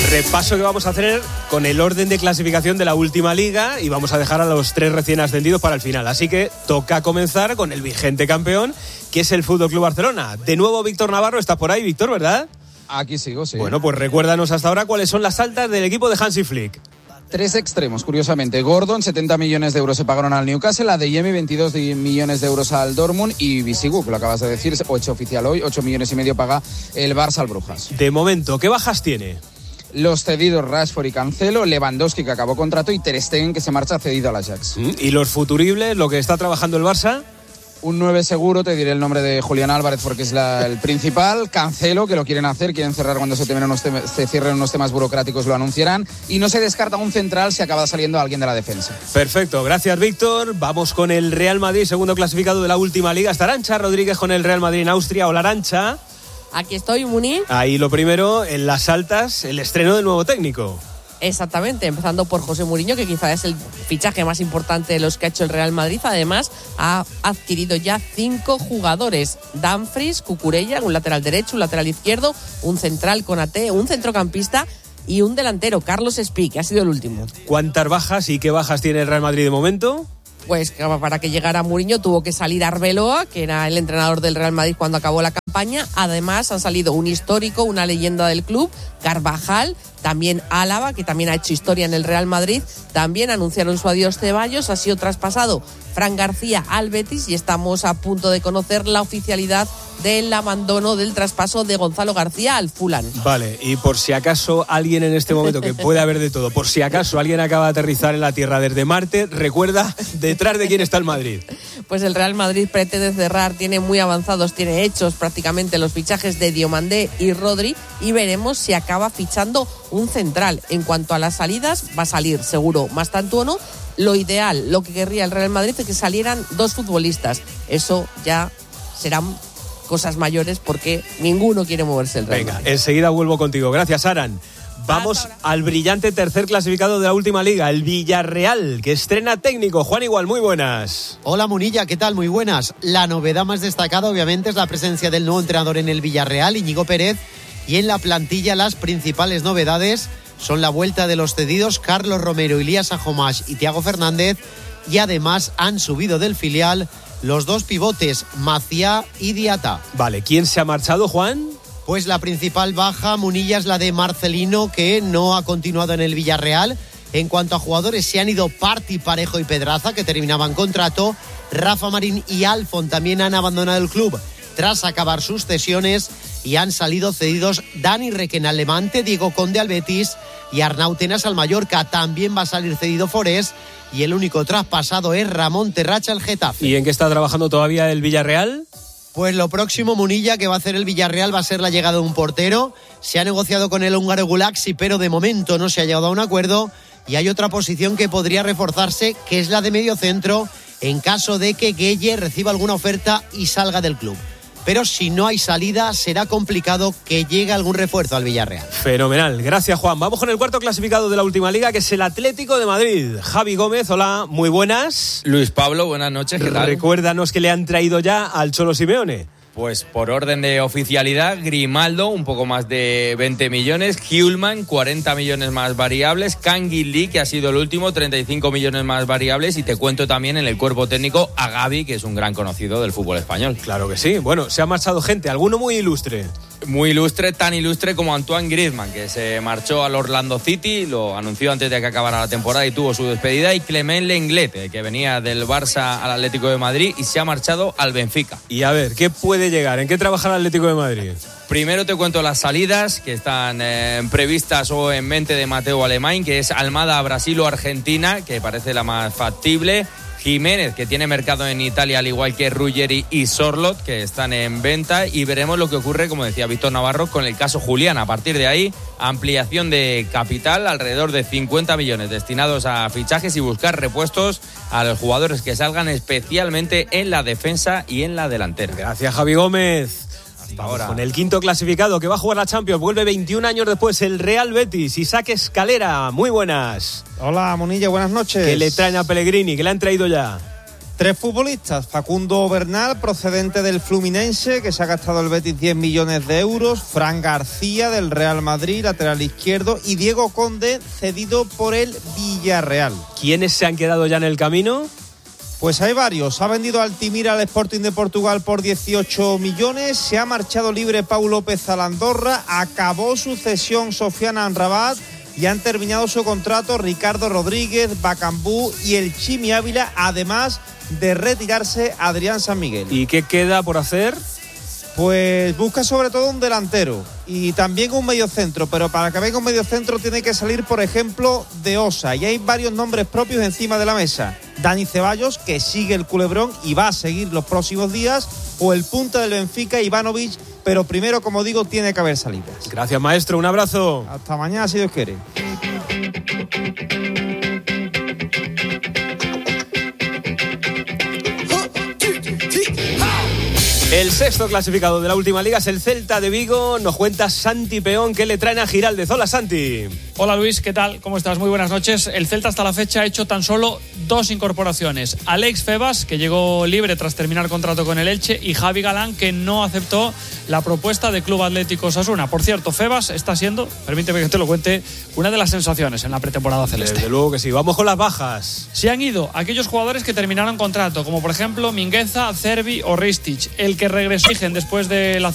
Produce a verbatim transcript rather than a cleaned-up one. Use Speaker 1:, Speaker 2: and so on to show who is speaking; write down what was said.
Speaker 1: Repaso que vamos a hacer con el orden de clasificación de la última liga y vamos a dejar a los tres recién ascendidos para el final. Así que toca comenzar con el vigente campeón, que es el F C Barcelona. De nuevo Víctor Navarro, estás por ahí, Víctor, ¿verdad?
Speaker 2: Aquí sigo, sí.
Speaker 1: Bueno, pues recuérdanos hasta ahora cuáles son las altas del equipo de Hansi Flick.
Speaker 2: Tres extremos, curiosamente. Gordon, setenta millones de euros se pagaron al Newcastle, Adeyemi, veintidós millones de euros al Dortmund y Bisigu, que lo acabas de decir, hecho oficial hoy, ocho millones y medio paga el Barça al Brujas.
Speaker 1: De momento, ¿qué bajas tiene?
Speaker 2: Los cedidos Rashford y Cancelo, Lewandowski, que acabó contrato, y Ter Stegen, que se marcha cedido al Ajax.
Speaker 1: ¿Y los futuribles, lo que está trabajando el Barça?
Speaker 2: Un nueve seguro, te diré el nombre de Julián Álvarez porque es la, el principal. Cancelo, que lo quieren hacer, quieren cerrar cuando se, unos tem- se cierren unos temas burocráticos, lo anunciarán. Y no se descarta un central si acaba saliendo alguien de la defensa.
Speaker 1: Perfecto, gracias Víctor. Vamos con el Real Madrid, segundo clasificado de la última liga. Está Arantxa Rodríguez con el Real Madrid en Austria. Hola Arantxa.
Speaker 3: Aquí estoy, Muni.
Speaker 1: Ahí lo primero, en las altas, el estreno del nuevo técnico.
Speaker 3: Exactamente, empezando por José Mourinho, que quizá es el fichaje más importante de los que ha hecho el Real Madrid. Además, ha adquirido ya cinco jugadores: Dumfries, Cucurella, un lateral derecho, un lateral izquierdo, un central Konaté, un centrocampista y un delantero, Carlos Espí, que ha sido el último.
Speaker 1: ¿Cuántas bajas y qué bajas tiene el Real Madrid de momento?
Speaker 3: Pues para que llegara Mourinho tuvo que salir Arbeloa, que era el entrenador del Real Madrid cuando acabó la campaña. Además han salido un histórico, una leyenda del club, Carvajal, también Álava, que también ha hecho historia en el Real Madrid. También anunciaron su adiós Ceballos, ha sido traspasado Fran García al Betis y estamos a punto de conocer la oficialidad del abandono del traspaso de Gonzalo García al Fulham.
Speaker 1: Vale, y por si acaso alguien en este momento, que puede haber de todo, por si acaso alguien acaba de aterrizar en la Tierra desde Marte, recuerda detrás de quién está el Madrid.
Speaker 3: Pues el Real Madrid pretende cerrar, tiene muy avanzados, tiene hechos prácticamente los fichajes de Diomandé y Rodri y veremos si acaba fichando un central. En cuanto a las salidas, va a salir seguro Mastantuono. Lo ideal, lo que querría el Real Madrid es que salieran dos futbolistas. Eso ya serán cosas mayores porque ninguno quiere moverse el Real
Speaker 1: Venga,
Speaker 3: Madrid.
Speaker 1: enseguida vuelvo contigo. Gracias, Aran. Vamos al brillante tercer clasificado de la última liga, el Villarreal, que estrena técnico. Juan Igual, muy buenas.
Speaker 4: Hola Munilla, ¿qué tal? Muy buenas. La novedad más destacada obviamente es la presencia del nuevo entrenador en el Villarreal, Íñigo Pérez, y en la plantilla las principales novedades son la vuelta de los cedidos Carlos Romero, Ilías Ajomash y Thiago Fernández, y además han subido del filial los dos pivotes, Maciá y Diata.
Speaker 1: Vale, ¿quién se ha marchado, Juan?
Speaker 4: Pues la principal baja, Munilla, es la de Marcelino, que no ha continuado en el Villarreal. En cuanto a jugadores, se han ido Parti, Parejo y Pedraza, que terminaban contrato. Rafa Marín y Alfon también han abandonado el club tras acabar sus cesiones y han salido cedidos Dani Requena al Levante, Diego Conde al Betis y Arnau Tenas al Mallorca. También va a salir cedido Forés y el único traspasado es Ramón Terracha al Getafe.
Speaker 1: ¿Y en qué está trabajando todavía el Villarreal?
Speaker 4: Pues lo próximo, Munilla, que va a hacer el Villarreal va a ser la llegada de un portero. Se ha negociado con el húngaro Gulaxi, pero de momento no se ha llegado a un acuerdo. Y hay otra posición que podría reforzarse, que es la de medio centro, en caso de que Gueye reciba alguna oferta y salga del club. Pero si no hay salida, será complicado que llegue algún refuerzo al Villarreal.
Speaker 1: Fenomenal, gracias Juan. Vamos con el cuarto clasificado de la última liga, que es el Atlético de Madrid. Javi Gómez, hola, muy buenas.
Speaker 5: Luis Pablo, buenas noches, ¿qué tal?
Speaker 1: Recuérdanos que le han traído ya al Cholo Simeone.
Speaker 5: Pues por orden de oficialidad, Grimaldo, un poco más de veinte millones, Hjulman, cuarenta millones más variables, Kangin Lee, que ha sido el último, treinta y cinco millones más variables, y te cuento también en el cuerpo técnico a Gavi, que es un gran conocido del fútbol español.
Speaker 1: Claro que sí, bueno, se ha marchado gente, alguno muy ilustre.
Speaker 5: Muy ilustre, tan ilustre como Antoine Griezmann, que se marchó al Orlando City, lo anunció antes de que acabara la temporada y tuvo su despedida, y Clement Lenglet, que venía del Barça al Atlético de Madrid y se ha marchado al Benfica.
Speaker 1: Y a ver, ¿qué puede llegar? ¿En qué trabaja el Atlético de Madrid?
Speaker 5: Primero te cuento las salidas que están eh, previstas o en mente de Mateo Alemán, que es Almada a Brasil o Argentina, que parece la más factible. Jiménez, que tiene mercado en Italia, al igual que Ruggeri y Sorloth, que están en venta, y veremos lo que ocurre, como decía Víctor Navarro, con el caso Julián. A partir de ahí, ampliación de capital, alrededor de cincuenta millones destinados a fichajes y buscar repuestos a los jugadores que salgan, especialmente en la defensa y en la delantera.
Speaker 1: Gracias, Javi Gómez. Hasta ahora. Con el quinto clasificado que va a jugar la Champions, vuelve veintiún años después el Real Betis. Isaac Escalera, muy buenas.
Speaker 6: Hola, Monilla, buenas noches.
Speaker 1: ¿Qué le traen a Pellegrini? ¿Qué le han traído ya?
Speaker 6: Tres futbolistas, Facundo Bernal, procedente del Fluminense, que se ha gastado el Betis diez millones de euros, Fran García del Real Madrid, lateral izquierdo, y Diego Conde, cedido por el Villarreal.
Speaker 1: ¿Quiénes se han quedado ya en el camino?
Speaker 6: Pues hay varios. Ha vendido Altimira al Sporting de Portugal por dieciocho millones, se ha marchado libre Pau López a Andorra, acabó su cesión Sofiane Amrabat y han terminado su contrato Ricardo Rodríguez, Bacambú y el Chimi Ávila, además de retirarse Adrián San Miguel.
Speaker 1: ¿Y qué queda por hacer?
Speaker 6: Pues busca sobre todo un delantero y también un mediocentro, pero para que venga un mediocentro tiene que salir, por ejemplo, de Osa, y hay varios nombres propios encima de la mesa. Dani Ceballos, que sigue el culebrón y va a seguir los próximos días, o el punta del Benfica, Ivanovic, pero primero, como digo, tiene que haber salidas.
Speaker 1: Gracias, maestro, un abrazo.
Speaker 6: Hasta mañana, si Dios quiere.
Speaker 1: El sexto clasificado de la última liga es el Celta de Vigo. Nos cuenta Santi Peón que le traen a Giraldez. Hola, Santi.
Speaker 7: Hola, Luis, ¿qué tal? ¿Cómo estás? Muy buenas noches. El Celta hasta la fecha ha hecho tan solo dos incorporaciones. Alex Febas, que llegó libre tras terminar contrato con el Elche, y Javi Galán, que no aceptó la propuesta de Club Atlético Osasuna. Por cierto, Febas está siendo, permíteme que te lo cuente, una de las sensaciones en la pretemporada celeste.
Speaker 1: Desde luego que sí. Vamos con las bajas.
Speaker 7: Se han ido aquellos jugadores que terminaron contrato, como por ejemplo Mingueza, Cervi o Ristic. El que regresó después de la